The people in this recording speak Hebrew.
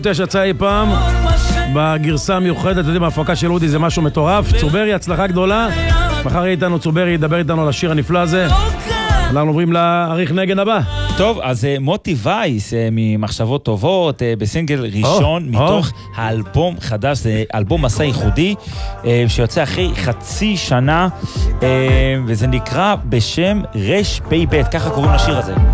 יצא אי פעם בגרסה המיוחדת, אתם יודעים, ההפקה של אודי זה משהו מטורף. צוברי, הצלחה גדולה. מחר יהיה איתנו צוברי, ידבר איתנו על השיר הנפלא הזה. אנחנו עוברים לעריך נגן הבא. טוב, אז מוטי וייס ממחשבות טובות, בסינגל ראשון מתוך האלבום חדש, זה אלבום מסע ייחודי שיוצא אחרי חצי שנה, וזה נקרא בשם רש פי בית, ככה קוראים לשיר הזה.